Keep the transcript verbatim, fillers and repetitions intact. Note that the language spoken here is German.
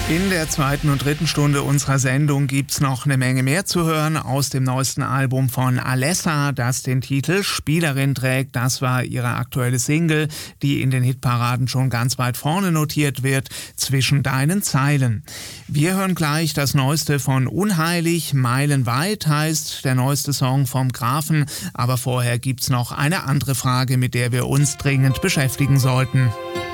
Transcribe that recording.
In der zweiten und dritten Stunde unserer Sendung gibt's noch eine Menge mehr zu hören aus dem neuesten Album von Alessa, das den Titel Spielerin trägt. Das war ihre aktuelle Single, die in den Hitparaden schon ganz weit vorne notiert wird, Zwischen deinen Zeilen. Wir hören gleich das Neueste von Unheilig, Meilenweit heißt der neueste Song vom Grafen. Aber vorher gibt's noch eine andere Frage, mit der wir uns dringend beschäftigen sollten.